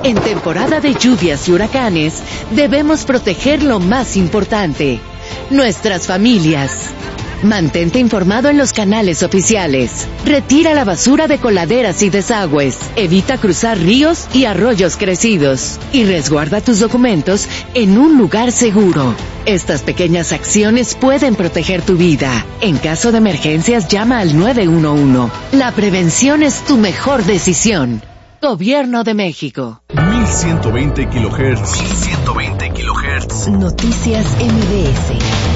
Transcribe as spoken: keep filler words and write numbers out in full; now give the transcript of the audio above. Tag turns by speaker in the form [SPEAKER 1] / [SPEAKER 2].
[SPEAKER 1] En temporada de lluvias y huracanes, debemos proteger lo más importante, nuestras familias. Mantente informado en los canales oficiales. Retira la basura de coladeras y desagües. Evita cruzar ríos y arroyos crecidos. Y resguarda tus documentos en un lugar seguro. Estas pequeñas acciones pueden proteger tu vida. En caso de emergencias, llama al nueve uno uno. La prevención es tu mejor decisión. Gobierno de México.
[SPEAKER 2] mil ciento veinte kilohertz. mil ciento veinte kilohertz.
[SPEAKER 1] Noticias M B S.